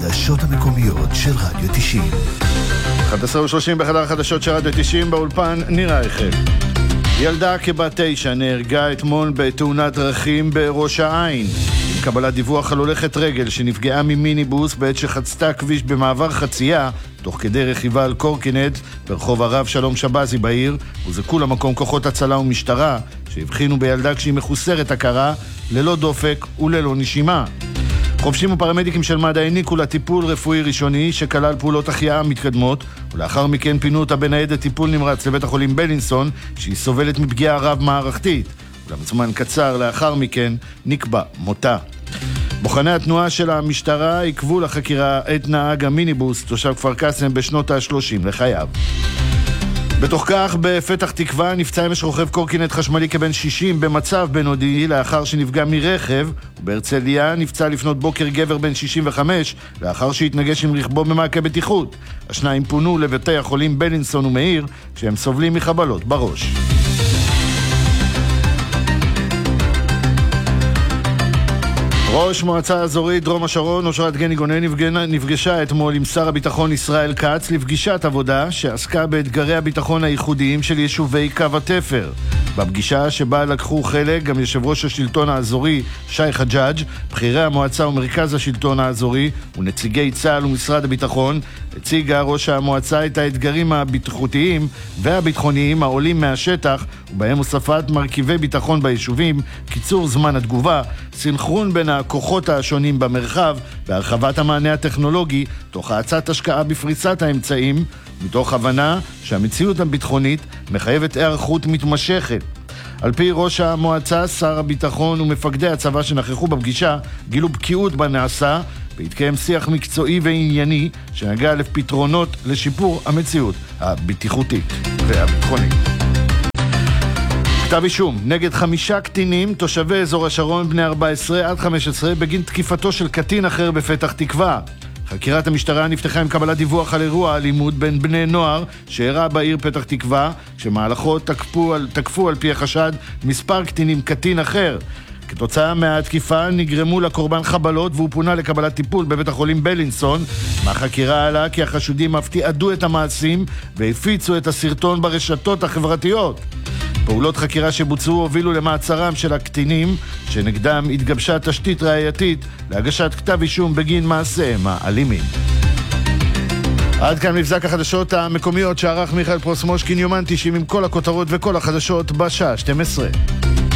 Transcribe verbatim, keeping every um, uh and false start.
החדשות המקומיות של רדיו תשעים. אחת עשרה ושלושים בחדר החדשות של רדיו תשעים, באולפן ניר אייכלר. ילדה כבת תשע נהרגה אתמול בתאונת דרכים בראש העין. עם קבלת דיווח על הולכת רגל שנפגעה ממיניבוס בעת שחצתה כביש במעבר חצייה, תוך כדי רכיבה על קורקינט ברחוב הרב שלום שבזי בעיר, וזקו למקום כוחות הצלה ומשטרה, שהבחינו בילדה כשהיא מחוסרת הכרה, ללא דופק וללא נשימה. חובשים ופרמדיקים של מד"א העניקו לה טיפול רפואי ראשוני שכלל פעולות החייאה מתקדמות, ולאחר מכן פינו אותה בניידת טיפול נמרץ לבית החולים בלינסון, שהיא סובלת מפגיעה רב מערכתית. אולם זמן קצר לאחר מכן נקבע מותה. בוחני התנועה של המשטרה עיכבו לחקירה את נהג המיניבוס, תושב כפר קאסם בשנות ה-שלושים לחייו. בתוך כך, בפתח תקווה נפצע אמש רוכב קורקינט חשמלי כבן שישים במצב בינוני לאחר שנפגע מרכב, ובהרצליה נפצע לפנות בוקר גבר בן שישים וחמש לאחר שהתנגש עם רכבו במעקה בטיחות. השניים פונו לבתי החולים בלינסון ומאיר, שהם סובלים מחבלות בראש. ראש מועצה אזורית דרום השרון, אושרת גני גונן, נפגשה אתמול עם שר הביטחון ישראל כץ לפגישת עבודה שעסקה באתגרי הביטחון הייחודיים של יישובי קו התפר. בפגישה שבה לקחו חלק גם יושב ראש השלטון האזורי שי חג'אג', בכירי המועצה ומרכז השלטון האזורי ונציגי צה"ל ומשרד הביטחון, הציגה ראש המועצה את האתגרים הבטיחותיים והביטחוניים העולים מהשטח, ובהם הוספת מרכיבי ביטחון ביישובים, קיצור זמן התגובה, סנכרון בין הכוחות השונים במרחב והרחבת המענה הטכנולוגי, תוך האצת השקעה בפריסת האמצעים, מתוך הבנה שהמציאות הביטחונית מחייבת היערכות מתמשכת. על פי ראש המועצה, שר הביטחון ומפקדי הצבא שנכחו בפגישה גילו בקיאות בנעשה, והתקיים שיח מקצועי וענייני שנגע לפתרונות לשיפור המציאות הבטיחותית והביטחונית. כתב אישום נגד חמישה קטינים תושבי אזור השרון בני ארבע עשרה עד חמש עשרה בגין תקיפתו של קטין אחר בפתח תקווה. חקירת המשטרה נפתחה עם קבלת דיווח על אירוע אלימות בין בני נוער שאירע בעיר פתח תקווה, שמהלכו תקפו על, תקפו על פי החשד מספר קטינים קטין אחר. כתוצאה מהתקיפה נגרמו לקורבן חבלות והוא פונה לקבלת טיפול בבית החולים בלינסון. מהחקירה עלה כי החשודים אף תיעדו את המעשים והפיצו את הסרטון ברשתות החברתיות. פעולות חקירה שבוצעו הובילו למעצרם של הקטינים, שנגדם התגבשה תשתית ראייתית להגשת כתב אישום בגין מעשיהם האלימים. עד כאן מבזק החדשות המקומיות שערך מיכאל פרוסמושקין, יומן תשעים עם כל הכותרות וכל החדשות בשעה שתים עשרה.